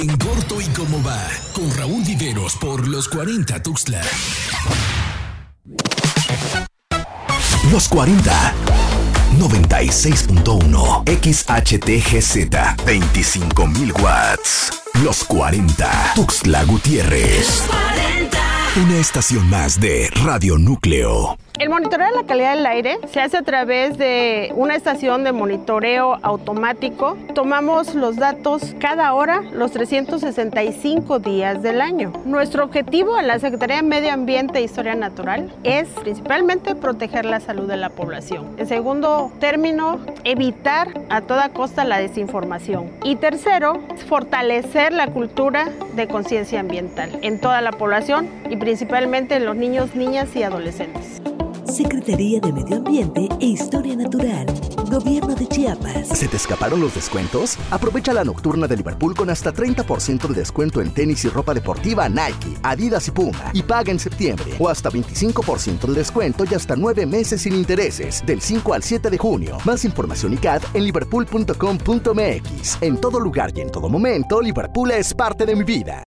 En corto y cómo va, con Raúl Viveros por los 40 Tuxtla. Los 40 96.1 XHTGZ 25,000 watts. Los 40 Tuxtla Gutiérrez. Una estación más de Radio Núcleo. El monitoreo de la calidad del aire se hace a través de una estación de monitoreo automático. Tomamos los datos cada hora, los 365 días del año. Nuestro objetivo en la Secretaría de Medio Ambiente e Historia Natural es principalmente proteger la salud de la población. En segundo término, evitar a toda costa la desinformación. Y tercero, fortalecer la cultura de conciencia ambiental en toda la población y principalmente en los niños, niñas y adolescentes. Secretaría de Medio Ambiente e Historia Natural, Gobierno de Chiapas. ¿Se te escaparon los descuentos? Aprovecha la nocturna de Liverpool con hasta 30% de descuento en tenis y ropa deportiva Nike, Adidas y Puma. Y paga en septiembre. O hasta 25% de descuento y hasta 9 meses sin intereses. Del 5 al 7 de junio. Más información y CAD en liverpool.com.mx. En todo lugar y en todo momento, Liverpool es parte de mi vida.